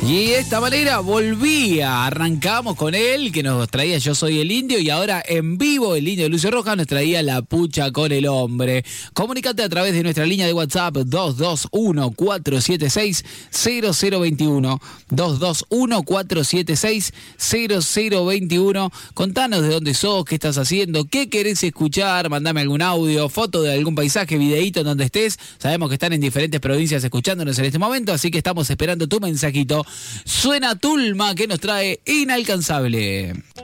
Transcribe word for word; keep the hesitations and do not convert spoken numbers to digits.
Y de esta manera volvía, arrancamos con él, que nos traía Yo Soy el Indio, y ahora en vivo el Indio de Lucio Rojas nos traía La Pucha con el Hombre. Comunicate a través de nuestra línea de WhatsApp dos dos uno, cuatro siete seis, cero cero dos uno, dos dos uno, cuatro siete seis, cero cero dos uno. Contanos de dónde sos, qué estás haciendo, qué querés escuchar, mandame algún audio, foto de algún paisaje, videíto en donde estés. Sabemos que están en diferentes provincias escuchándonos en este momento, así que estamos esperando tu mensajito. Suena Tulma, que nos trae Inalcanzable.